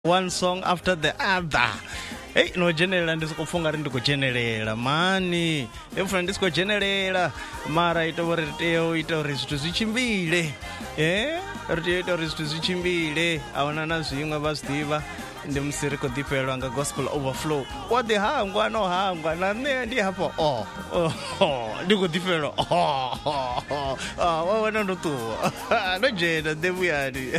one song after the other. Hey, no general ndisikufunga ndi kugenelela mani. Efuna ndisikugenelela mara itoreteo zvithu zvichimbile. Itoreteo zvithu zvichimbile. Awana zvimwe vaziva ndi musiriko dipelo anga gospel overflow. What the hangwa no hangwa na ne ndi hapo. Ndiko dipelo. Wana ndo tu. No jena ndebuyani.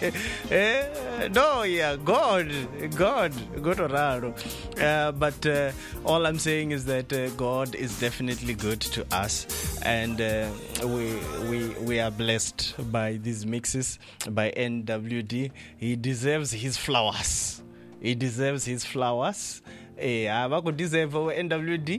No, yeah, God oraro. But all I'm saying is that God is definitely good to us, and we are blessed by these mixes by NWD. He deserves his flowers. He deserves his flowers. Deserve NWD.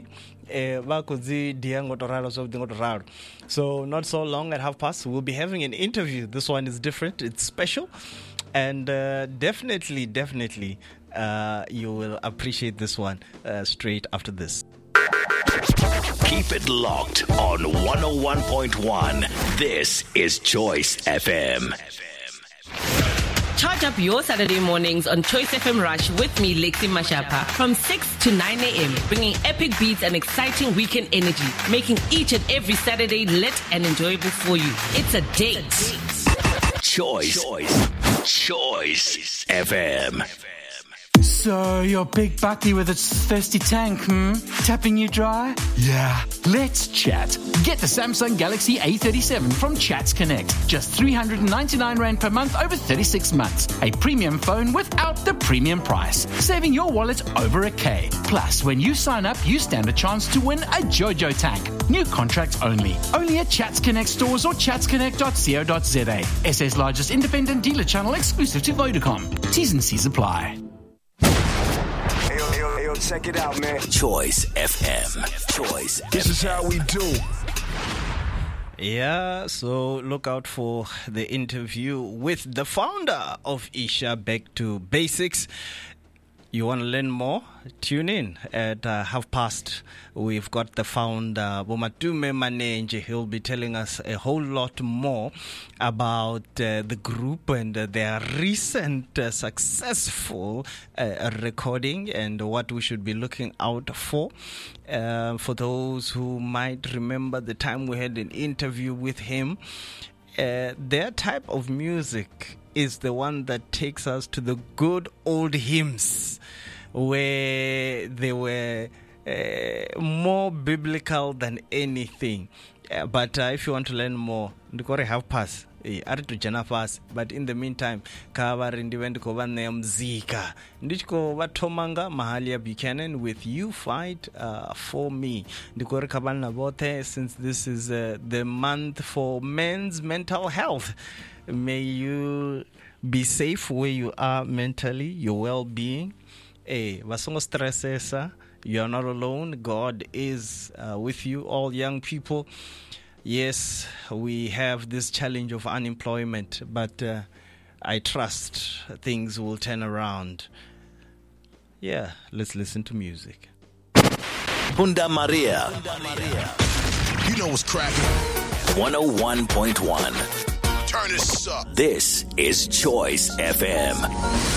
So not so long at 12:30 we'll be having an interview. This one is different, it's special, and definitely you will appreciate this one straight after this. Keep it locked on 101.1. This is Choice FM. Charge up your Saturday mornings on Choice FM Rush with me, Lexi Mashapa, from 6 to 9 a.m., bringing epic beats and exciting weekend energy, making each and every Saturday lit and enjoyable for you. It's a date. Choice FM. So, your big bucky with its thirsty tank, tapping you dry? Yeah, let's chat. Get the Samsung Galaxy A37 from Chats Connect. Just 399 Rand per month over 36 months. A premium phone without the premium price. Saving your wallet over $1,000. Plus, when you sign up, you stand a chance to win a JoJo tank. New contracts only. Only at Chats Connect stores or chatsconnect.co.za. SA's largest independent dealer channel exclusive to Vodacom. T's and C's apply. Check it out, man. Choice FM. Choice. This is how we do. Yeah, so look out for the interview with the founder of Isha Back to Basics. You want to learn more? Tune in at 12:30. We've got the founder, Bomatume Manenje. He'll be telling us a whole lot more about the group and their recent successful recording and what we should be looking out for. For those who might remember the time we had an interview with him, their type of music is the one that takes us to the good old hymns where they were more biblical than anything. But if you want to learn more, ndikore have pass. But in the meantime, Kavarindivendikova Mzika. Ndichko Vatomanga Mahalia Buchanan with You Fight For Me. Ndikore Kabana Bote, since this is the month for men's mental health. May you be safe where you are mentally, your well-being. Vasongo stressesa. You're not alone. God is with you, all young people. Yes, we have this challenge of unemployment, but I trust things will turn around. Yeah, let's listen to music. Punda Maria. You know what's cracking. 101.1. Turn this up. This is Choice FM.